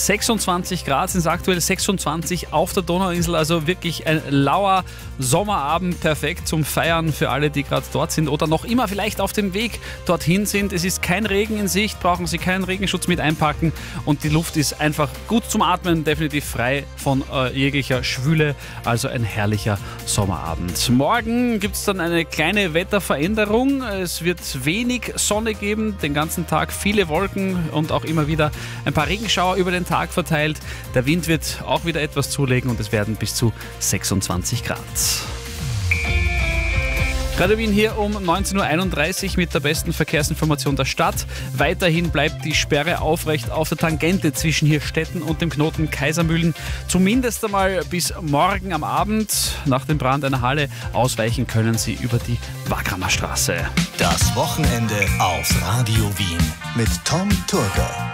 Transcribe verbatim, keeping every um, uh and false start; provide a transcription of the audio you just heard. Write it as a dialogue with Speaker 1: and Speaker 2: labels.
Speaker 1: sechsundzwanzig Grad sind es aktuell, sechsundzwanzig auf der Donauinsel, also wirklich ein lauer Sommerabend, perfekt zum Feiern für alle, die gerade dort sind oder noch immer vielleicht auf dem Weg dorthin sind. Es ist kein Regen in Sicht, brauchen Sie keinen Regenschutz mit einpacken und die Luft ist einfach gut zum Atmen, definitiv frei von äh, jeglicher Schwüle, also ein herrlicher Sommerabend. Morgen gibt es dann eine kleine Wetterveränderung, es wird wenig Sonne geben, den ganzen Tag viele Wolken und auch immer wieder ein paar Regenschauer über den Tag verteilt. Der Wind wird auch wieder etwas zulegen und es werden bis zu sechsundzwanzig Grad. Radio Wien hier um neunzehn Uhr einunddreißig mit der besten Verkehrsinformation der Stadt. Weiterhin bleibt die Sperre aufrecht auf der Tangente zwischen Hirstetten und dem Knoten Kaisermühlen. Zumindest einmal bis morgen am Abend. Nach dem Brand einer Halle ausweichen können Sie über die Wagramer Straße.
Speaker 2: Das Wochenende auf Radio Wien mit Tom Turger.